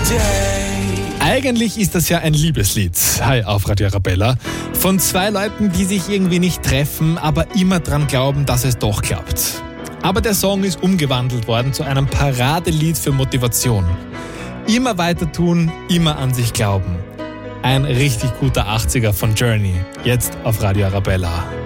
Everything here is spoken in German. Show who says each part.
Speaker 1: Eigentlich ist das ja ein Liebeslied. Hi auf Radio Arabella. Von zwei Leuten, die sich irgendwie nicht treffen, aber immer dran glauben, dass es doch klappt. Aber der Song ist umgewandelt worden zu einem Paradelied für Motivation. Immer weiter tun, immer an sich glauben. Ein richtig guter 80er von Journey. Jetzt auf Radio Arabella.